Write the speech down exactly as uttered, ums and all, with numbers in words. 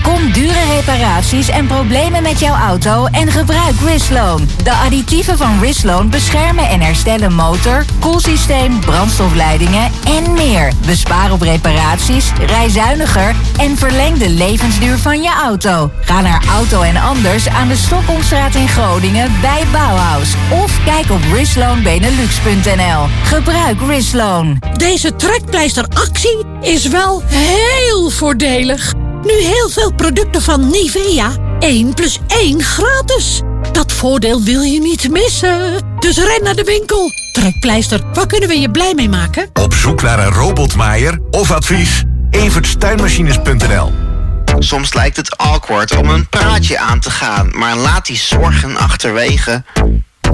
Voorkom dure reparaties en problemen met jouw auto en gebruik Risloan. De additieven van Risloan beschermen en herstellen motor, koelsysteem, brandstofleidingen en meer. Bespaar op reparaties, rij zuiniger en verleng de levensduur van je auto. Ga naar Auto en Anders aan de Stockholmstraat in Groningen bij Bauhaus. Of kijk op risloan benelux punt n l. Gebruik Risloan. Deze trekpleisteractie is wel heel voordelig. Nu heel veel producten van Nivea. één plus één gratis. Dat voordeel wil je niet missen. Dus ren naar de winkel. Trekpleister, waar kunnen we je blij mee maken? Op zoek naar een robotmaaier of advies? evertstuinmachines punt n l. Soms lijkt het awkward om een praatje aan te gaan, maar laat die zorgen achterwege.